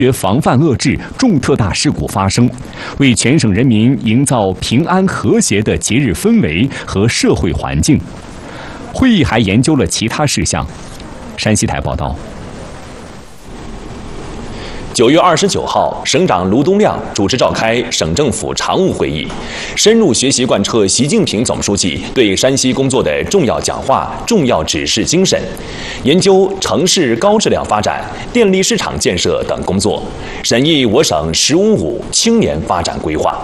防范恶治重特大事故发生，为全省人民营造平安和谐的节日氛围和社会环境。会议还研究了其他事项。山西台报道。 9月29号，省长卢东亮主持召开省政府常务会议，深入学习贯彻习近平总书记对山西工作的重要讲话、重要指示精神，研究城市高质量发展、电力市场建设等工作，审议我省“15+5”青年发展规划。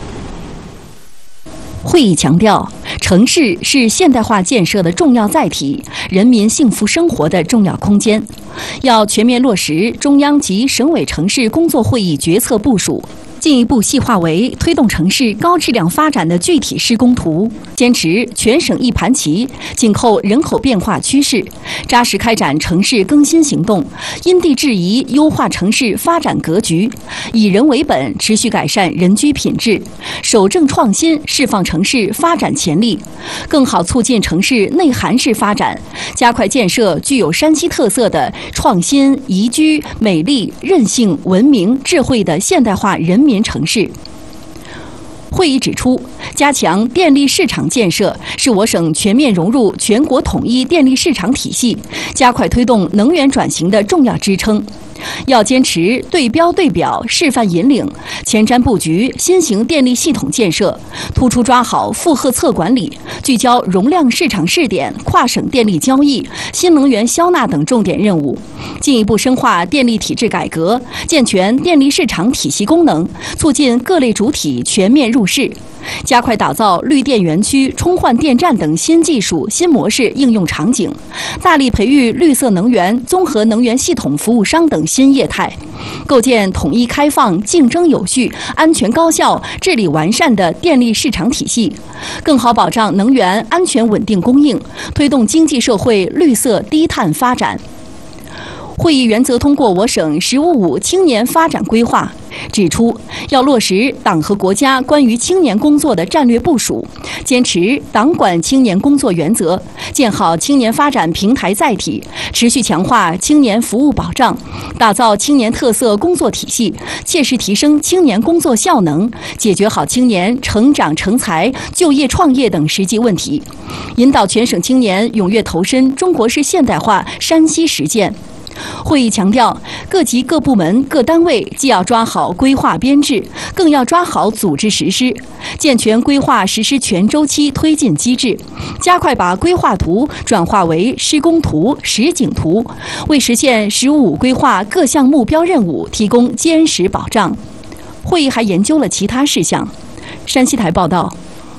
会议强调，城市是现代化建设的重要载体，人民幸福生活的重要空间，要全面落实中央及省委城市工作会议决策部署，进一步细化为推动城市高质量发展的具体施工图，坚持全省一盘棋，紧扣人口变化趋势，扎实开展城市更新行动，因地制宜优化城市发展格局，以人为本，持续改善人居品质，守正创新，释放城市发展潜力，更好促进城市内涵式发展，加快建设具有山西特色的创新、宜居、美丽、韧性、文明、智慧的现代化人民城市。会议指出，加强电力市场建设是我省全面融入全国统一电力市场体系、加快推动能源转型的重要支撑。要坚持对标对表、示范引领，前瞻布局新型电力系统建设，突出抓好负荷侧管理，聚焦容量市场试点、跨省电力交易、新能源销纳等重点任务，进一步深化电力体制改革，健全电力市场体系功能，促进各类主体全面入市。加快打造绿电园区、充换电站等新技术、新模式应用场景，大力培育绿色能源、综合能源系统服务商等新业态，构建统一开放、竞争有序、安全高效、治理完善的电力市场体系，更好保障能源安全稳定供应，推动经济社会绿色低碳发展。会议原则通过我省“15+5”青年发展规划，指出要落实党和国家关于青年工作的战略部署，坚持党管青年工作原则，建好青年发展平台载体，持续强化青年服务保障，打造青年特色工作体系，切实提升青年工作效能，解决好青年成长成才、就业创业等实际问题，引导全省青年踊跃投身中国式现代化山西实践。会议强调，各级各部门各单位既要抓好规划编制，更要抓好组织实施，健全规划实施全周期推进机制，加快把规划图转化为施工图、实景图，为实现“15+5”规划各项目标任务提供坚实保障。会议还研究了其他事项。山西台报道。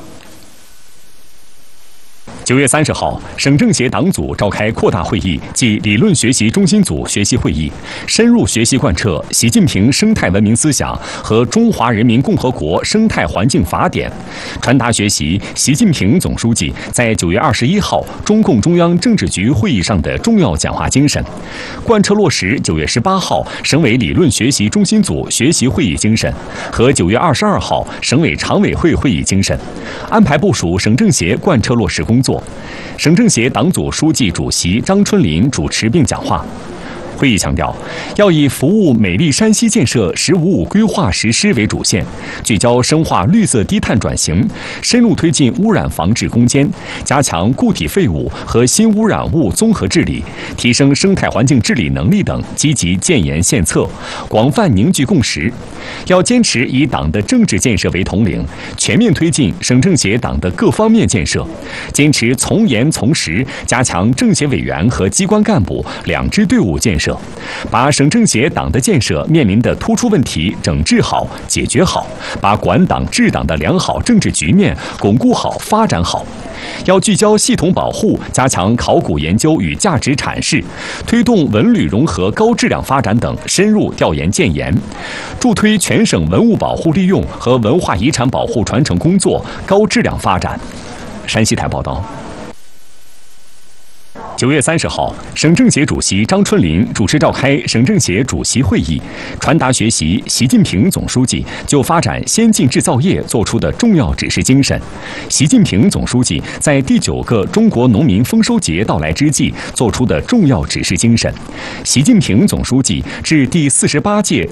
9月30号，省政协党组召开扩大会议暨理论学习中心组学习会议，深入学习贯彻习近平生态文明思想和中华人民共和国生态环境法典，传达学习习近平总书记在9月21号中共中央政治局会议上的重要讲话精神，贯彻落实9月18号省委理论学习中心组学习会议精神和9月22号省委常委会会议精神，安排部署省政协贯彻落实工作。省政协党组书记主席张春林主持并讲话。会议强调，要以服务美丽山西建设“15+5”规划实施为主线，聚焦深化绿色低碳转型，深入推进污染防治攻坚，加强固体废物和新污染物综合治理，提升生态环境治理能力等积极建言献策，广泛凝聚共识。要坚持以党的政治建设为统领，全面推进省政协党的各方面建设，坚持从严从实，加强政协委员和机关干部两支队伍建设，把省政协党的建设面临的突出问题整治好、解决好，把管党治党的良好政治局面巩固好、发展好。要聚焦系统保护，加强考古研究与价值阐释，推动文旅融合高质量发展等深入调研建言，助推全省文物保护利用和文化遗产保护传承工作高质量发展。山西台报道。 9月30号，省政协主席张春林主持召开省政协主席会议，传达学习习近平总书记就发展先进制造业作出的重要指示精神。习近平总书记在第9个中国农民丰收节到来之际作出的重要指示精神。习近平总书记致第48届